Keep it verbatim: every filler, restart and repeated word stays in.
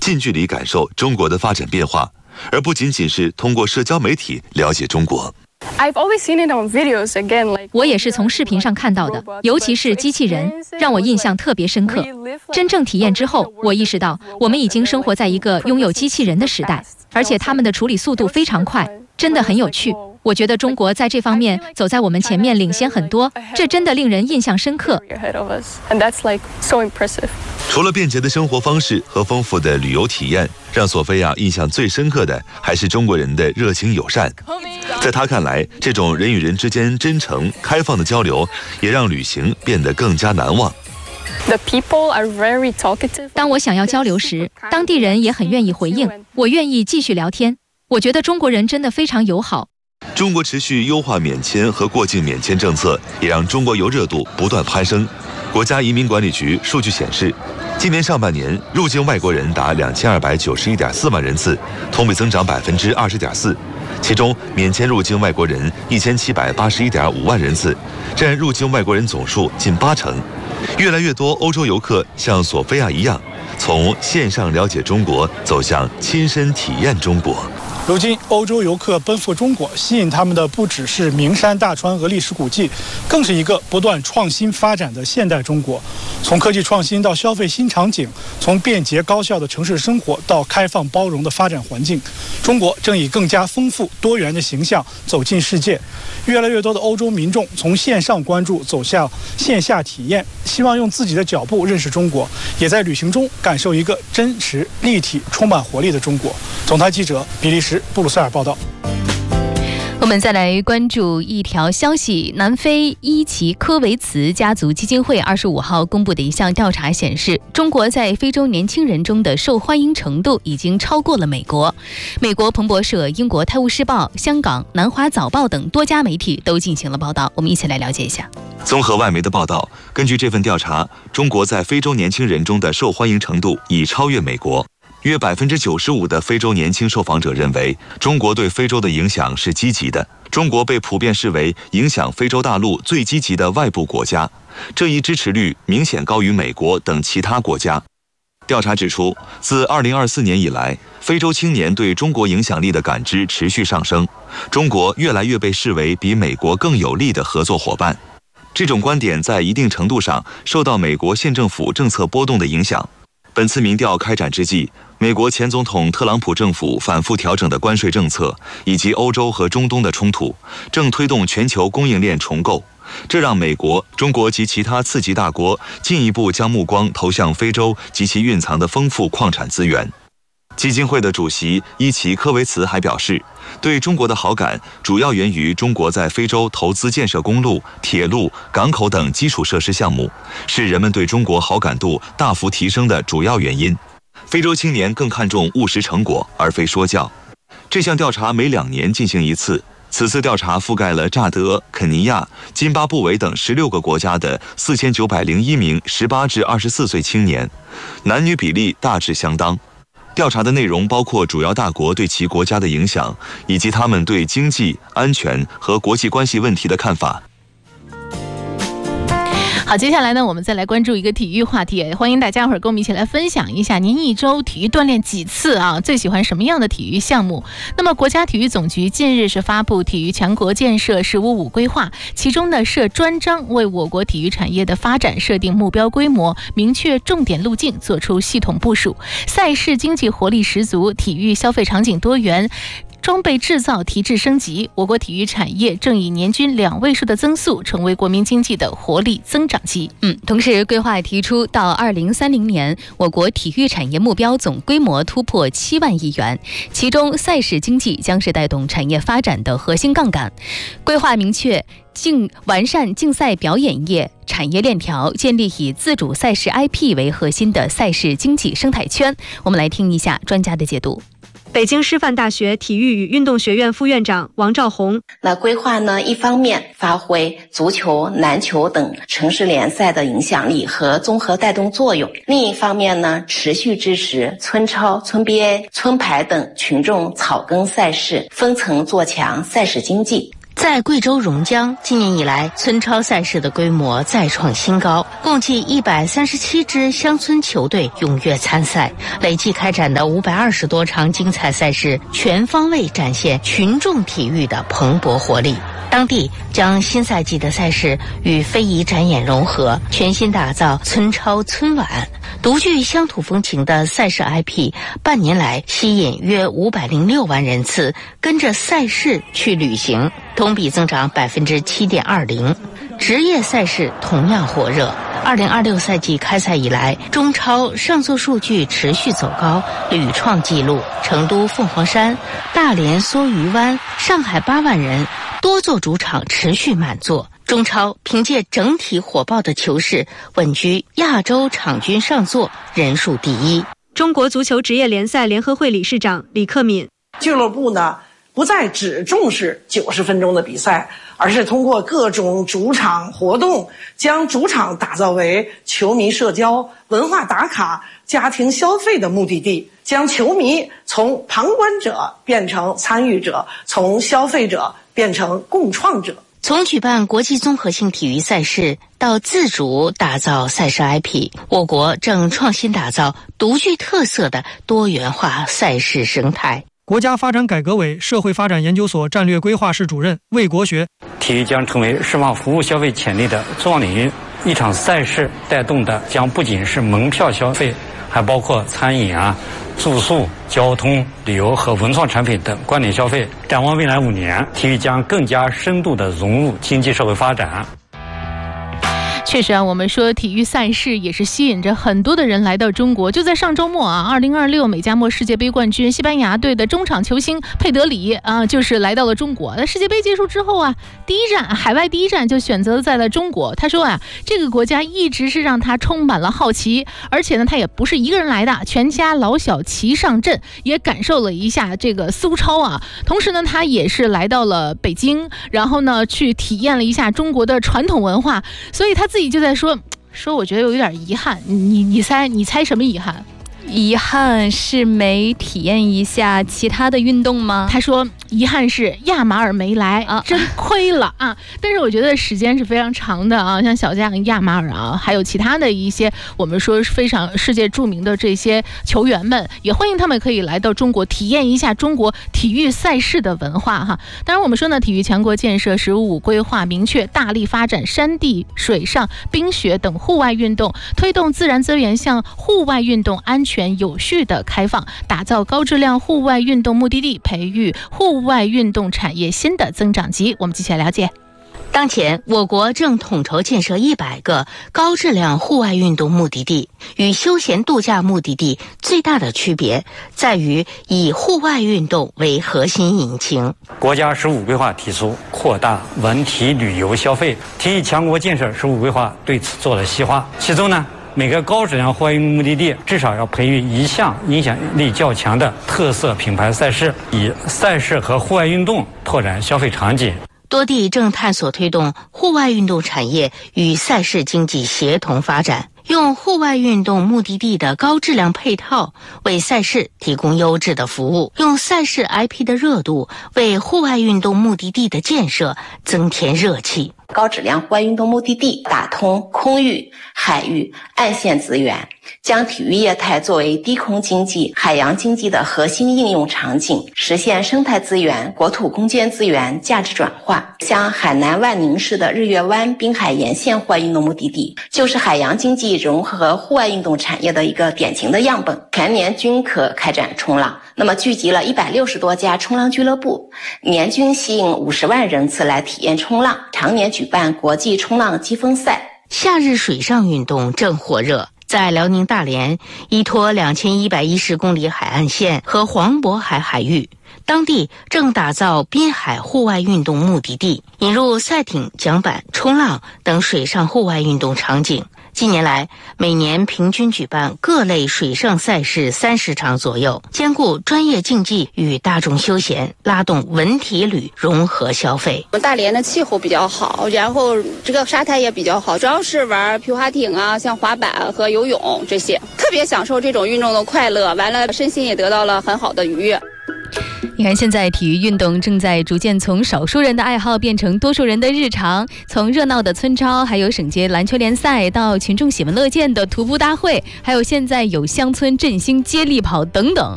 近距离感受中国的发展变化，而不仅仅是通过社交媒体了解中国。 我也是从视频上看到的，尤其是机器人，让我印象特别深刻。真正体验之后，我意识到我们已经生活在一个拥有机器人的时代，而且他们的处理速度非常快，真的很有趣。我觉得中国在这方面走在我们前面领先很多，这真的令人印象深刻。 除了便捷的生活方式和丰富的旅游体验，让索菲亚印象最深刻的还是中国人的热情友善。在他看来，这种人与人之间真诚开放的交流也让旅行变得更加难忘。 当我想要交流时，当地人也很愿意回应，我愿意继续聊天。我觉得中国人真的非常友好。 中国持续优化免签和过境免签政策，也让中国游热度不断攀升。国家移民管理局数据显示，今年上半年入境外国人达两千二百九十一点四万人次，同比增长百分之二十点四。其中，免签入境外国人一千七百八十一点五万人次，占入境外国人总数近八成。越来越多欧洲游客像索菲亚一样，从线上了解中国，走向亲身体验中国。 如今，欧洲游客奔赴中国，吸引他们的不只是名山大川和历史古迹，更是一个不断创新发展的现代中国。从科技创新到消费新场景，从便捷高效的城市生活到开放包容的发展环境，中国正以更加丰富多元的形象走进世界。越来越多的欧洲民众从线上关注走向线下体验，希望用自己的脚步认识中国，也在旅行中感受一个真实、立体、充满活力的中国。总台记者比利时布鲁塞尔报道。 我们再来关注一条消息，南非伊奇科维茨家族基金会二十五号公布的一项调查显示，中国在非洲年轻人中的受欢迎程度已经超过了美国。美国彭博社、英国《泰晤士报》、香港《南华早报》等多家媒体都进行了报道，我们一起来了解一下。 综合外媒的报道，根据这份调查，中国在非洲年轻人中的受欢迎程度已超越美国。约百分之九十五的非洲年轻受访者认为，中国对非洲的影响是积极的。中国被普遍视为影响非洲大陆最积极的外部国家，这一支持率明显高于美国等其他国家。调查指出，自二零二四年以来，非洲青年对中国影响力的感知持续上升，中国越来越被视为比美国更有力的合作伙伴。这种观点在一定程度上受到美国县政府政策波动的影响。本次民调开展之际，美国前总统特朗普政府反复调整的关税政策，以及欧洲和中东的冲突，正推动全球供应链重构。这让美国、中国及其他次级大国进一步将目光投向非洲及其蕴藏的丰富矿产资源。基金会的主席伊奇科维茨还表示，对中国的好感主要源于中国在非洲投资建设公路、铁路、港口等基础设施项目，是人们对中国好感度大幅提升的主要原因。非洲青年更看重务实成果，而非说教。这项调查每两年进行一次，此次调查覆盖了乍得、肯尼亚、津巴布韦等十六个国家的四千九百零一名十八至二十四岁青年，男女比例大致相当。调查的内容包括主要大国对其国家的影响，以及他们对经济、安全和国际关系问题的看法。 好，接下来呢，我们再来关注一个体育话题，欢迎大家伙儿跟我们一起来分享一下，您一周体育锻炼几次啊？最喜欢什么样的体育项目？那么国家体育总局近日是发布体育强国建设“十五五”规划，其中呢设专章为我国体育产业的发展设定目标规模，明确重点路径，做出系统部署，赛事经济活力十足，体育消费场景多元，装备制造提质升级，我国体育产业正以年均两位数的增速，成为国民经济的活力增长期。 嗯，同时规划提出，到二零三零年，我国体育产业目标总规模突破七万亿元，其中赛事经济将是带动产业发展的核心杠杆。规划明确竞完善竞赛表演业产业链条，建立以自主赛事 I P 为核心的赛事经济生态圈。我们来听一下专家的解读。 北京师范大学体育与运动学院副院长王兆红， 那规划呢，一方面发挥足球、篮球等城市联赛的影响力和综合带动作用，另一方面呢，持续支持村超、村 B A、村排等群众草根赛事，分层做强赛事经济。 在贵州榕江，今年以来村超赛事的规模再创新高，共计一百三十七支乡村球队踊跃参赛，累计开展的五百二十多场精彩赛事，全方位展现群众体育的蓬勃活力。当地将新赛季的赛事与非遗展演融合，全新打造村超村晚，独具乡土风情的赛事 I P， 半年来吸引约五百零六万人次跟着赛事去旅行，同比增长百分之七点二零。职业赛事同样火热。二零二六赛季开赛以来，中超上座数据持续走高，屡创纪录。成都凤凰山、大连梭鱼湾、上海八万人多座主场持续满座。中超凭借整体火爆的球势，稳居亚洲场均上座人数第一。 中国足球职业联赛联合会理事长李克敏， 俱乐部呢不再只重视九十分钟的比赛，而是通过各种主场活动，将主场打造为球迷社交、文化打卡、家庭消费的目的地，将球迷从旁观者变成参与者，从消费者变成共创者。 从举办国际综合性体育赛事到自主打造赛事 I P， 我国正创新打造独具特色的多元化赛事生态。 国家发展改革委社会发展研究所战略规划室主任魏国学， 体育将成为释放服务消费潜力的重要领域。一场赛事带动的将不仅是门票消费，还包括餐饮啊、住宿、交通、旅游和文创产品等关联消费。展望未来五年，体育将更加深度地融入经济社会发展。 确实啊，我们说体育赛事也是吸引着很多的人来到中国。就在上周末啊，二零二六美加墨世界杯冠军西班牙队的中场球星佩德里啊，就是来到了中国。那世界杯结束之后啊，第一站海外第一站就选择在了中国。他说啊，这个国家一直是让他充满了好奇，而且呢，他也不是一个人来的，全家老小齐上阵，也感受了一下这个苏超啊。同时呢，他也是来到了北京，然后呢，去体验了一下中国的传统文化，所以他自己自己就在说说，我觉得有点遗憾。你你猜你猜什么遗憾？ 遗憾是没体验一下其他的运动吗？ 他说遗憾是亚马尔没来啊，真亏了啊！但是我觉得时间是非常长的啊，像小将亚马尔啊，还有其他的一些我们说非常世界著名的这些球员们，也欢迎他们可以来到中国体验一下中国体育赛事的文化哈。当然我们说呢，体育强国建设“十五五”规划明确大力发展山地、水上、冰雪等户外运动，推动自然资源向户外运动安全有序的开放，打造高质量户外运动目的地，培育户外运动产业新的增长极。我们继续来了解。 当前，我国正统筹建设一百个高质量户外运动目的地，与休闲度假目的地最大的区别在于以户外运动为核心引擎。 国家“十五”规划提出扩大文体旅游消费，体育强国建设“十五”规划对此做了细化。其中呢，每个高质量户外运动目的地至少要培育一项影响力较强的特色品牌赛事，以赛事和户外运动拓展消费场景。 多地正探索推动户外运动产业与赛事经济协同发展，用户外运动目的地的高质量配套为赛事提供优质的服务，用赛事 I P 的热度为户外运动目的地的建设增添热气。 高质量户外运动目的地打通空域、海域、岸线资源，将体育业态作为低空经济、海洋经济的核心应用场景，实现生态资源、国土空间资源价值转化。像海南万宁市的日月湾滨海沿线户外运动目的地，就是海洋经济融合户外运动产业的一个典型的样本，全年均可开展冲浪。那么聚集了一百六十多家冲浪俱乐部，年均吸引五十万人次来体验冲浪，常年举办国际冲浪积分赛。 夏日水上运动正火热，在辽宁大连，依托两千一百一十公里海岸线和黄渤海海域，当地正打造滨海户外运动目的地，引入赛艇、桨板、冲浪等水上户外运动场景。近年来，每年平均举办各类水上赛事三十场左右，兼顾专业竞技与大众休闲，拉动文体旅融合消费。 我们大连的气候比较好，然后这个沙滩也比较好，主要是玩皮划艇啊，像滑板和游泳这些，特别享受这种运动的快乐，完了身心也得到了很好的愉悦。 你看，现在体育运动正在逐渐从少数人的爱好变成多数人的日常，从热闹的村招，还有省街篮球联赛，到群众喜闻乐见的徒步大会，还有现在有乡村振兴接力跑等等。